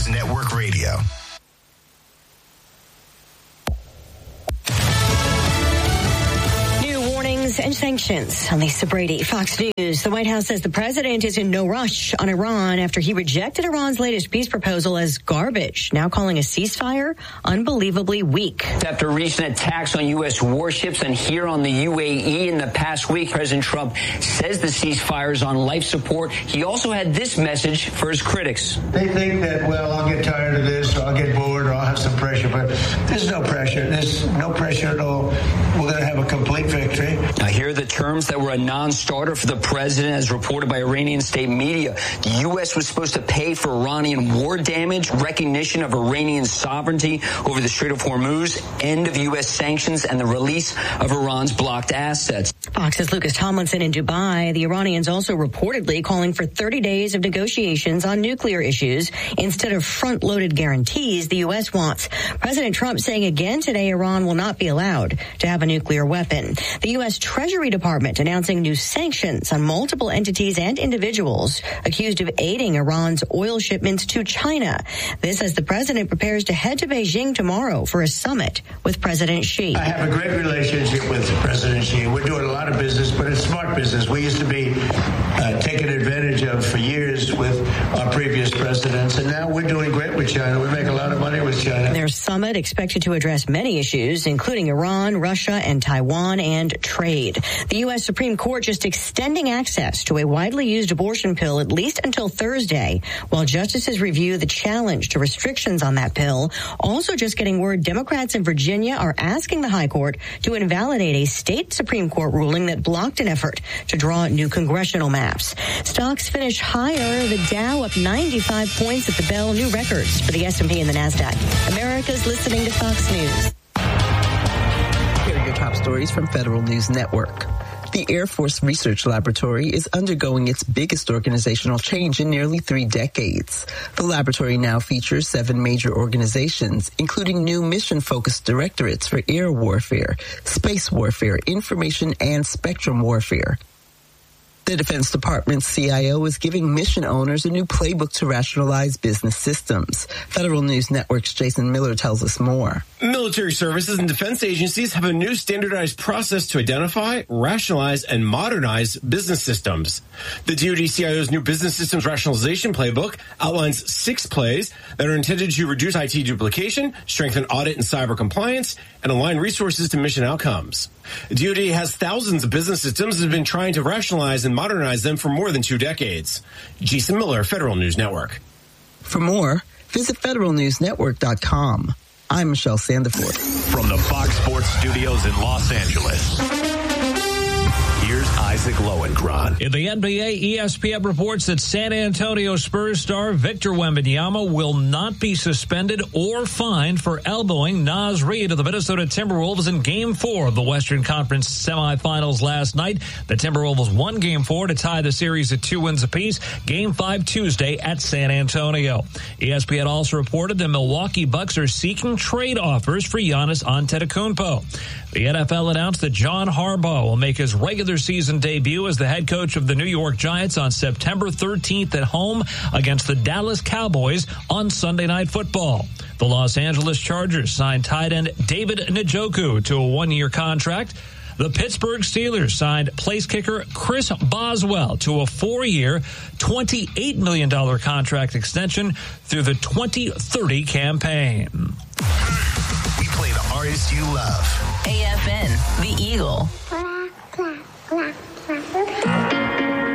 News Network Radio. And sanctions on Lisa Brady, Fox News. The White House says the president is in no rush on Iran after he rejected Iran's latest peace proposal as garbage, now calling a ceasefire unbelievably weak. After recent attacks on U.S. warships and here on the UAE in the past week, President Trump says the ceasefire is on life support. He also had this message for his critics. They think that, well, I'll get tired of this, or I'll get bored, or I'll have some pressure, but there's no pressure. There's no pressure at all. We're going to have a complete victory. Now, here are the terms that were a non-starter for the president, as reported by Iranian state media. The U.S. was supposed to pay for Iranian war damage, recognition of Iranian sovereignty over the Strait of Hormuz, end of U.S. sanctions, and the release of Iran's blocked assets. Fox's Lucas Tomlinson in Dubai. The Iranians also reportedly calling for 30 days of negotiations on nuclear issues instead of front-loaded guarantees the U.S. wants. President Trump saying again today Iran will not be allowed to have a nuclear weapon. The U.S. Treasury Department announcing new sanctions on multiple entities and individuals accused of aiding Iran's oil shipments to China. This as the president prepares to head to Beijing tomorrow for a summit with President Xi. I have a great relationship with President Xi. We're doing a lot of business, but it's smart business. We used to be taken advantage of for years with our previous presidents, and now we're doing great with China. We make a lot of money with China. Their summit expected to address many issues, including Iran, Russia, and Taiwan, and trade. The U.S. Supreme Court just extending access to a widely used abortion pill at least until Thursday, while justices review the challenge to restrictions on that pill. Also just getting word Democrats in Virginia are asking the High Court to invalidate a state Supreme Court ruling that blocked an effort to draw new congressional maps. Stocks finish higher. The Dow up 95 points at the bell. New records for the S&P and the NASDAQ. America's listening to Fox News. Here are your top stories from Federal News Network. The Air Force Research Laboratory is undergoing its biggest organizational change in nearly 3 decades. The laboratory now features 7 major organizations, including new mission-focused directorates for air warfare, space warfare, information, and spectrum warfare. The Defense Department's CIO is giving mission owners a new playbook to rationalize business systems. Federal News Network's Jason Miller tells us more. Military services and defense agencies have a new standardized process to identify, rationalize, and modernize business systems. The DoD CIO's new business systems rationalization playbook outlines 6 plays that are intended to reduce IT duplication, strengthen audit and cyber compliance, and align resources to mission outcomes. DoD has thousands of business systems and has been trying to rationalize and modernize them for more than 2 decades. Jason Miller, Federal News Network. For more, visit federalnewsnetwork.com. I'm Michelle Sandiford. From the Fox Sports Studios in Los Angeles, here's Isaac Lowenkron. In the NBA, ESPN reports that San Antonio Spurs star Victor Wembanyama will not be suspended or fined for elbowing Naz Reid of the Minnesota Timberwolves in Game 4 of the Western Conference semifinals last night. The Timberwolves won Game 4 to tie the series at 2 wins apiece. Game 5 Tuesday at San Antonio. ESPN also reported the Milwaukee Bucks are seeking trade offers for Giannis Antetokounmpo. The NFL announced that John Harbaugh will make his regular season debut as the head coach of the New York Giants on September 13th at home against the Dallas Cowboys on Sunday Night Football. The Los Angeles Chargers signed tight end David Njoku to a 1-year contract. The Pittsburgh Steelers signed place kicker Chris Boswell to a 4-year, $28 million contract extension through the 2030 campaign. We play the artists you love. AFN, The Eagle.